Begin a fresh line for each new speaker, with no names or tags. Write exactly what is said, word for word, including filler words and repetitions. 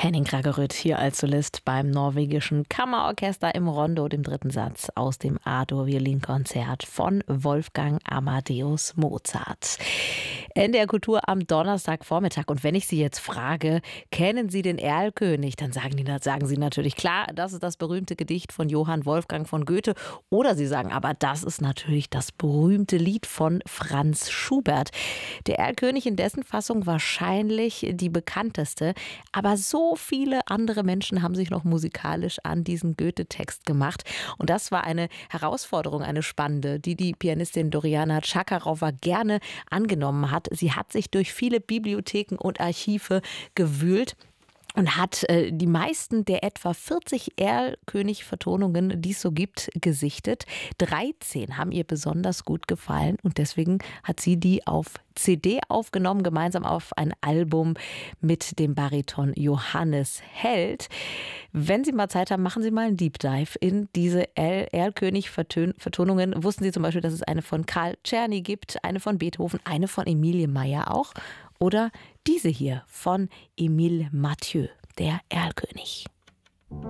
Henning Kraggerud hier als Solist beim norwegischen Kammerorchester im Rondo, dem dritten Satz aus dem A-Dur-Violinkonzert von Wolfgang Amadeus Mozart. N D R Kultur am Donnerstagvormittag. Und wenn ich Sie jetzt frage, kennen Sie den Erlkönig, dann sagen, die, sagen Sie natürlich, klar, das ist das berühmte Gedicht von Johann Wolfgang von Goethe. Oder Sie sagen, aber das ist natürlich das berühmte Lied von Franz Schubert. Der Erlkönig in dessen Fassung wahrscheinlich die bekannteste. Aber so viele andere Menschen haben sich noch musikalisch an diesen Goethe-Text gemacht. Und das war eine Herausforderung, eine spannende, die die Pianistin Doriana Chakarova gerne angenommen hat. Sie hat sich durch viele Bibliotheken und Archive gewühlt und hat äh, die meisten der etwa vierzig Erlkönig-Vertonungen, die es so gibt, gesichtet. dreizehn haben ihr besonders gut gefallen und deswegen hat sie die auf C D aufgenommen, gemeinsam auf ein Album mit dem Bariton Johannes Held. Wenn Sie mal Zeit haben, machen Sie mal einen Deep Dive in diese Erlkönig-Vertonungen. Wussten Sie zum Beispiel, dass es eine von Karl Czerny gibt, eine von Beethoven, eine von Emilie Meyer auch? Oder diese hier von Emile Mathieu, der Erlkönig.